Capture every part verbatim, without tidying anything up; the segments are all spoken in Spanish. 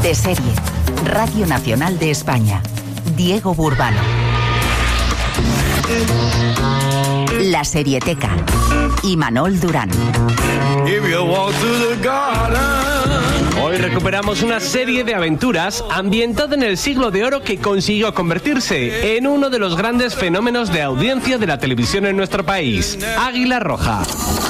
De serie, Radio Nacional de España. Diego Burbano. La Serieteca. Imanol Durán. Hoy recuperamos una serie de aventuras ambientada en el siglo de oro que consiguió convertirse en uno de los grandes fenómenos de audiencia de la televisión en nuestro país. Águila Roja.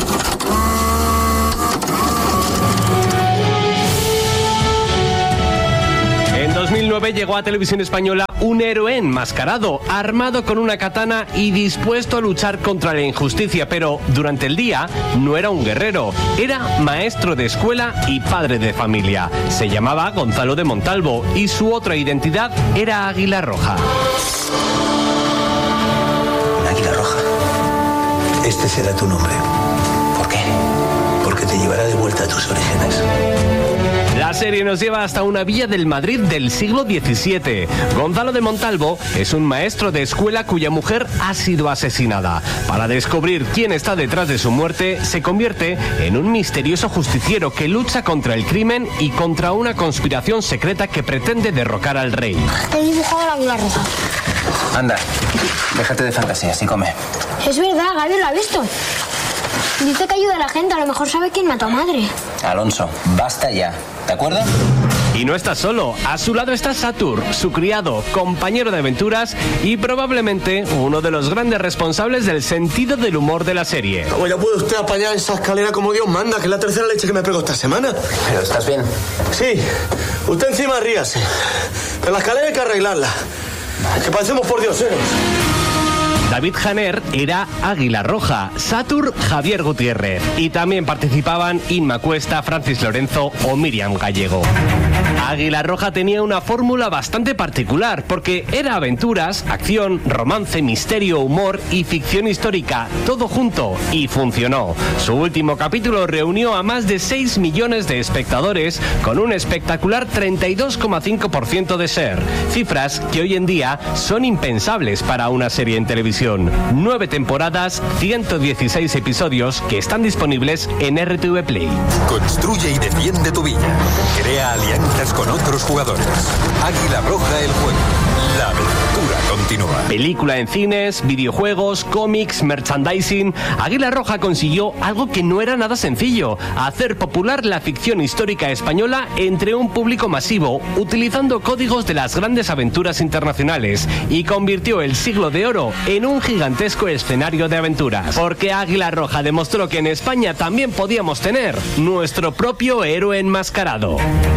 En dos mil nueve llegó a Televisión Española un héroe enmascarado, armado con una katana y dispuesto a luchar contra la injusticia, pero durante el día no era un guerrero, era maestro de escuela y padre de familia. Se llamaba Gonzalo de Montalvo y su otra identidad era Águila Roja. Águila Roja. Este será tu nombre. ¿Por qué? Porque te llevará de vuelta a tus orígenes. La serie nos lleva hasta una villa del Madrid del siglo diecisiete. Gonzalo de Montalvo es un maestro de escuela cuya mujer ha sido asesinada. Para descubrir quién está detrás de su muerte, se convierte en un misterioso justiciero que lucha contra el crimen y contra una conspiración secreta que pretende derrocar al rey. He dibujado la Águila Roja. Anda, déjate de fantasías y come. Es verdad, Gaby lo ha visto. Dice que ayuda a la gente, a lo mejor sabe quién mató a madre. Alonso, basta ya. ¿De acuerdo? Y no está solo. A su lado está Satur, su criado, compañero de aventuras y probablemente uno de los grandes responsables del sentido del humor de la serie. ¿Cómo ya puede usted apañar esa escalera como Dios manda? Que es la tercera leche que me pego esta semana. ¿Pero estás bien? Sí. Usted encima ríase. Pero la escalera hay que arreglarla. Que parecemos por dioseros. David Janer era Águila Roja, Satur Javier Gutiérrez y también participaban Inma Cuesta, Francis Lorenzo o Miriam Gallego. Águila Roja tenía una fórmula bastante particular porque era aventuras, acción, romance, misterio, humor y ficción histórica, todo junto, y funcionó. Su último capítulo reunió a más de seis millones de espectadores con un espectacular treinta y dos coma cinco por ciento de share, cifras que hoy en día son impensables para una serie en televisión. Nueve temporadas, ciento dieciséis episodios que están disponibles en R T V Play. Construye y defiende tu villa. Crea alianzas con otros jugadores. Águila Roja, el juego. La aventura continúa. Película en cines, videojuegos, cómics, merchandising. Águila Roja consiguió algo que no era nada sencillo: hacer popular la ficción histórica española entre un público masivo, utilizando códigos de las grandes aventuras internacionales, y convirtió el siglo de oro en un gigantesco escenario de aventuras. Porque Águila Roja demostró que en España también podíamos tener nuestro propio héroe enmascarado.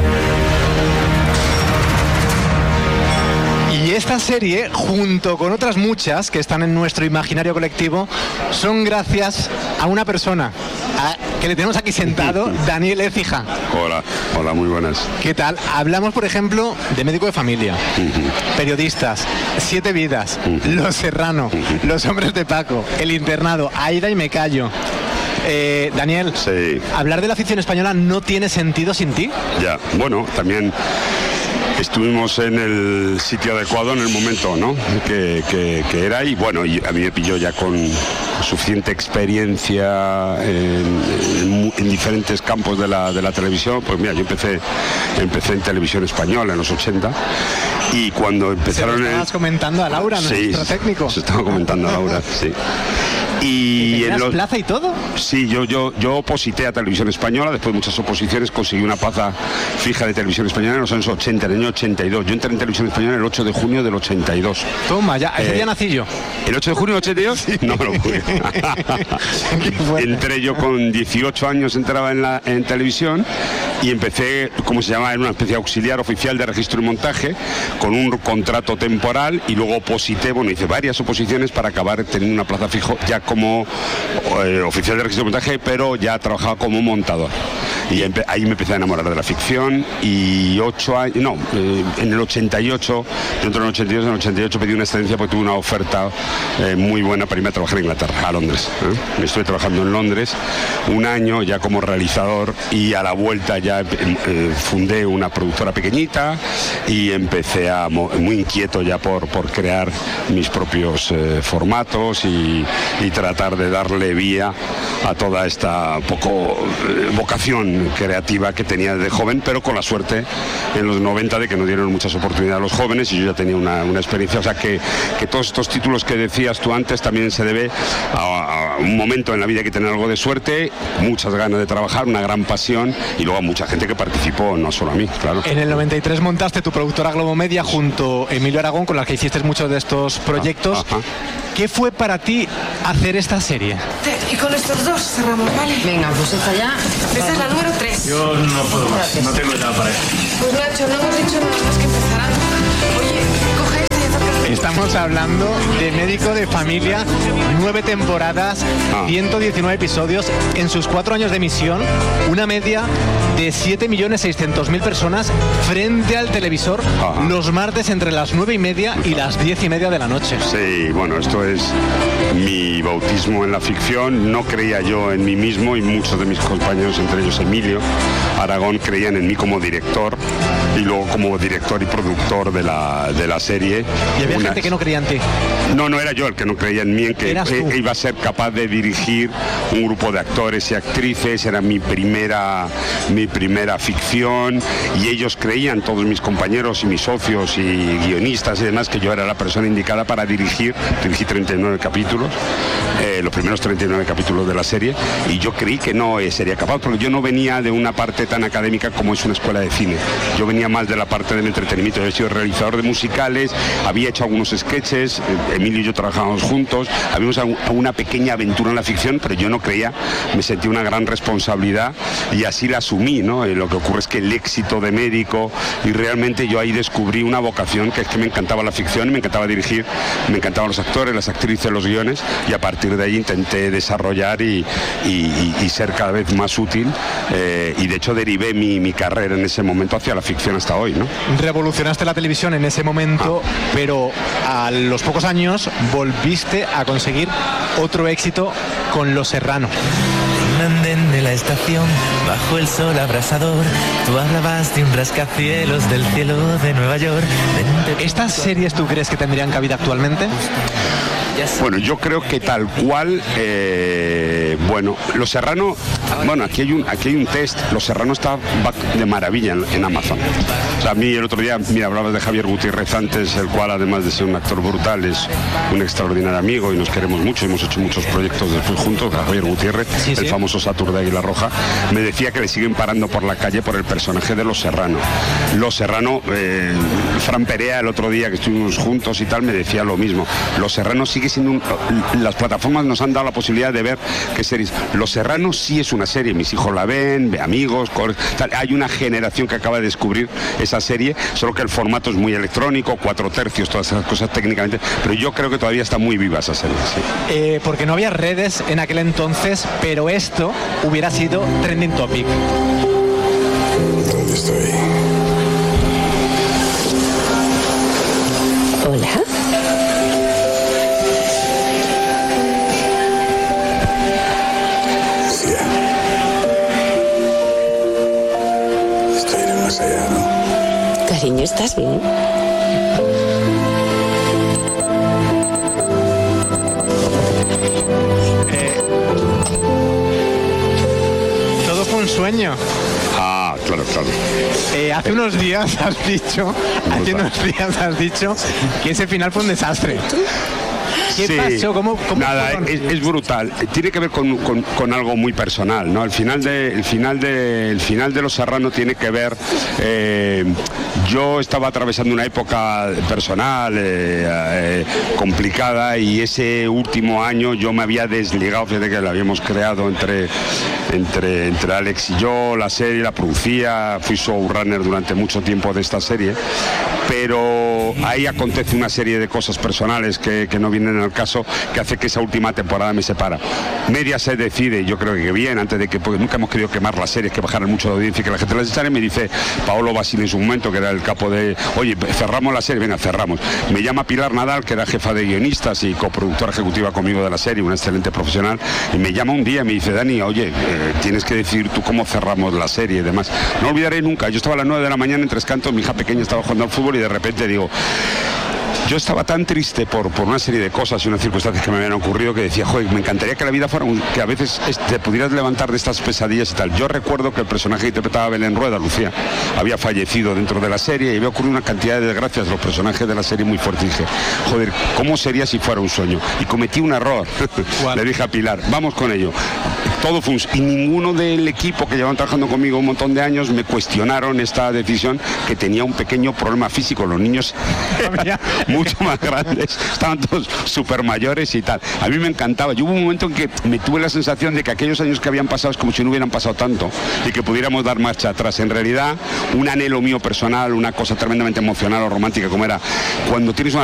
Y esta serie, junto con otras muchas que están en nuestro imaginario colectivo, son gracias a una persona a, que le tenemos aquí sentado, Daniel Écija. Hola, hola, muy buenas. ¿Qué tal? Hablamos, por ejemplo, de Médico de Familia, uh-huh. Periodistas, Siete Vidas, uh-huh. Los Serrano, uh-huh. Los Hombres de Paco, El Internado, Aida y Me Callo. Eh, Daniel, sí. Hablar de la ficción española no tiene sentido sin ti. Ya, bueno, también estuvimos en el sitio adecuado en el momento, ¿no? Que, que, que era, y bueno, y a mí me pilló ya con suficiente experiencia en, en, en diferentes campos de la, de la televisión. Pues mira, yo empecé, empecé en televisión española en los ochenta, y cuando empezaron... ¿Se lo estabas el... comentando a Laura, sí, nuestro técnico? Se estaba comentando a Laura, sí. Y ¿Tenías en los... plaza y todo? Sí, yo, yo, yo oposité a Televisión Española, después de muchas oposiciones conseguí una plaza fija de Televisión Española en los años ochenta, en el año ochenta y dos. Yo entré en Televisión Española el ocho de junio del ochenta y dos. Toma, ya, ese eh, día nací yo. ¿El ocho de junio del ochenta y dos? Sí. No me lo pude. Entré yo con dieciocho años, entraba en, la, en televisión, y empecé, como se llama, en una especie de auxiliar oficial de registro y montaje, con un contrato temporal, y luego oposité, bueno, hice varias oposiciones para acabar teniendo una plaza fijo ya como eh, oficial de registro y montaje, pero ya trabajaba como montador. Y ahí me empecé a enamorar de la ficción, y ocho años, no, eh, en el ochenta y ocho, dentro del ochenta y dos, en el ochenta y ocho pedí una excedencia porque tuve una oferta eh, muy buena para irme a trabajar en Inglaterra, a Londres. ¿eh? Me estuve trabajando en Londres un año ya como realizador, y a la vuelta ya eh, fundé una productora pequeñita y empecé a, muy inquieto ya por, por crear mis propios eh, formatos y, y tratar de darle vía a toda esta poco eh, vocación creativa que tenía desde joven, pero con la suerte en los noventa de que no dieron muchas oportunidades a los jóvenes y yo ya tenía una, una experiencia. O sea que, que todos estos títulos que decías tú antes también se debe a, a un momento en la vida que tener algo de suerte, muchas ganas de trabajar, una gran pasión y luego a mucha gente que participó, no solo a mí, claro. En el noventa y tres montaste tu productora Globomedia junto a Emilio Aragón, con la que hiciste muchos de estos proyectos. Ajá. ¿Qué fue para ti hacer esta serie? Y con estos dos cerramos, ¿vale? Venga, pues esta ya. Esta es la número tres. Yo no puedo más, no tengo nada para eso. Pues Nacho, no hemos dicho nada más que empezarán. Oye, coge esta y acerca. Estamos hablando de Médico de Familia, nueve temporadas, Ah. ciento diecinueve episodios, en sus cuatro años de emisión, una media de siete millones seiscientas mil personas frente al televisor, Ajá. los martes entre las nueve y media y las diez y media de la noche. Sí, bueno, esto es mi bautismo en la ficción. No creía yo en mí mismo y muchos de mis compañeros, entre ellos Emilio Aragón, creían en mí como director y luego como director y productor de la, de la serie. Y había Una- gente que no creía en ti. No, no era yo el que no creía en mí, en que Eras tú. eh, iba a ser capaz de dirigir un grupo de actores y actrices. Era mi primera, mi primera ficción y ellos creían, todos mis compañeros y mis socios y guionistas y demás, que yo era la persona indicada para dirigir. Dirigí treinta y nueve capítulos, eh, los primeros treinta y nueve capítulos de la serie, y yo creí que no eh, sería capaz, porque yo no venía de una parte tan académica como es una escuela de cine. Yo venía más de la parte del entretenimiento. Yo he sido realizador de musicales, había hecho algunos sketches, eh, Emilio y yo trabajábamos juntos, habíamos algu- una pequeña aventura en la ficción, pero yo no creía, me sentí una gran responsabilidad y así la asumí, ¿no? Y lo que ocurre es que el éxito de Médico, y realmente yo ahí descubrí una vocación, que es que me encantaba la ficción, me encantaba dirigir, me encantaban los actores, las actrices, los guiones, y a partir de ahí intenté desarrollar y, y- y- y ser cada vez más útil, eh, y de hecho derivé mi, mi carrera en ese momento hacia la ficción hasta hoy, ¿no? Revolucionaste la televisión en ese momento, pero a los pocos años volviste a conseguir otro éxito con Los Serrano. Un andén de la estación, bajo el sol abrasador, tú hablabas de un rascacielos del cielo de Nueva York. Vente- ¿Estas series tú crees que tendrían cabida actualmente? Bueno, yo creo que tal cual, eh, bueno, Los Serrano, bueno, aquí hay un aquí hay un test, Los Serrano está va de maravilla en, en Amazon. O sea, a mí el otro día, mira, hablabas de Javier Gutiérrez antes, el cual además de ser un actor brutal, es un extraordinario amigo y nos queremos mucho, hemos hecho muchos proyectos después juntos, Javier Gutiérrez, Sí, el sí. famoso Satur de Águila Roja, me decía que le siguen parando por la calle por el personaje de Los Serrano. Los Serrano, eh, Fran Perea el otro día que estuvimos juntos y tal, me decía lo mismo. Los Serrano sigue siendo un... Las plataformas nos han dado la posibilidad de ver qué series. Los Serrano sí es una serie, mis hijos la ven, ve amigos, cor- tal. Hay una generación que acaba de descubrir esa serie, solo que el formato es muy electrónico, cuatro tercios, todas esas cosas técnicamente, pero yo creo que todavía está muy viva esa serie, sí. Eh, porque no había redes en aquel entonces, pero esto hubiera sido trending topic. ¿Dónde estoy? Hola. Lucía. Estoy en el más allá, ¿no? Cariño, ¿estás bien? Todo fue un sueño. Ah, claro, claro. Eh, hace unos días has dicho, hace unos días has dicho que ese final fue un desastre. ¿Qué Sí, pasó? ¿Cómo, cómo nada, fueron? es, es brutal. Tiene que ver con, con- con algo muy personal, ¿no? El final de, el final de, el final de Los Serrano tiene que ver. eh, yo estaba atravesando una época personal eh, eh, complicada y ese último año yo me había desligado, fíjate que la habíamos creado entre, entre, entre Alex y yo, la serie la producía, fui showrunner durante mucho tiempo de esta serie, pero ahí acontece una serie de cosas personales que, que no vienen al caso, que hace que esa última temporada me separa. Media se decide, yo creo que bien, antes de que, porque nunca hemos querido quemar las series, que bajaran mucho de audiencia y que la gente las echara, y me dice Paolo Basile en su momento, que era el capo de, oye, cerramos la serie, venga, cerramos. Me llama Pilar Nadal, que era jefa de guionistas y coproductora ejecutiva conmigo de la serie, una excelente profesional, y me llama un día y me dice, Dani, oye, eh, tienes que decir tú cómo cerramos la serie y demás. No olvidaré nunca, yo estaba a las nueve de la mañana en Tres Cantos, mi hija pequeña estaba jugando al fútbol y de repente digo, yo estaba tan triste por, por una serie de cosas y unas circunstancias que me habían ocurrido que decía, joder, me encantaría que la vida fuera un, que a veces te pudieras levantar de estas pesadillas y tal. Yo recuerdo que el personaje que interpretaba Belén Rueda, Lucía, había fallecido dentro de la serie y había ocurrido una cantidad de desgracias de los personajes de la serie muy fuerte. Y dije, joder, ¿cómo sería si fuera un sueño? Y cometí un error. Le dije a Pilar, vamos con ello. Todo fue un... Y ninguno del equipo que llevaban trabajando conmigo un montón de años me cuestionaron esta decisión, que tenía un pequeño problema físico. Los niños eran mucho más grandes, estaban todos súper mayores y tal. A mí me encantaba. Yo hubo un momento en que me tuve la sensación de que aquellos años que habían pasado es como si no hubieran pasado tanto y que pudiéramos dar marcha atrás. En realidad, un anhelo mío personal, una cosa tremendamente emocional o romántica como era cuando tienes una